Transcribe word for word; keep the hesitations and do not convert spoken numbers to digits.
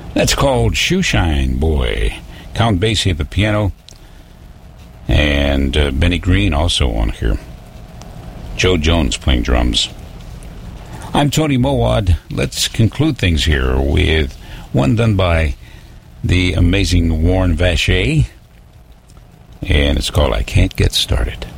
That's called Shoeshine Boy. Count Basie at the piano. And uh, Benny Green also on here. Joe Jones playing drums. I'm Tony Mowad. Let's conclude things here with one done by the amazing Warren Vacher. And it's called I Can't Get Started.